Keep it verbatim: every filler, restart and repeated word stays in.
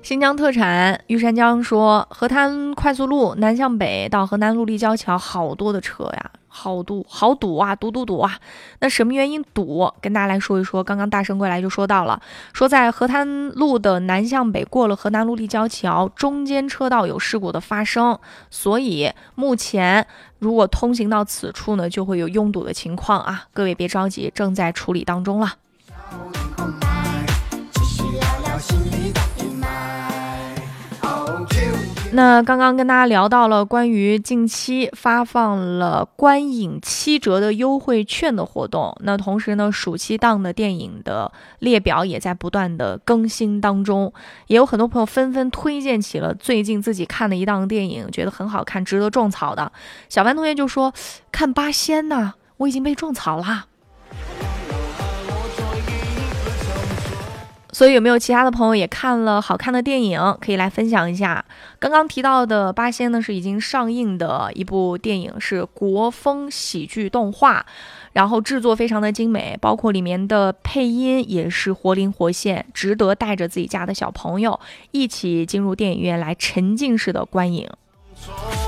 新疆特产玉山江说，河滩快速路南向北到河南陆立交桥好多的车呀，好堵好堵啊，堵堵堵啊！那什么原因堵？跟大家来说一说。刚刚大圣归来就说到了，说在河滩路的南向北过了河南陆立交桥，中间车道有事故的发生，所以目前如果通行到此处呢，就会有拥堵的情况啊。各位别着急，正在处理当中了。那刚刚跟大家聊到了关于近期发放了观影七折的优惠券的活动，那同时呢，暑期档的电影的列表也在不断的更新当中，也有很多朋友纷纷推荐起了最近自己看的一档电影，觉得很好看，值得种草的。小凡同学就说看八仙呢，我已经被种草啦。所以有没有其他的朋友也看了好看的电影，可以来分享一下？刚刚提到的八仙呢，是已经上映的一部电影，是国风喜剧动画，然后制作非常的精美，包括里面的配音也是活灵活现，值得带着自己家的小朋友一起进入电影院来沉浸式的观影。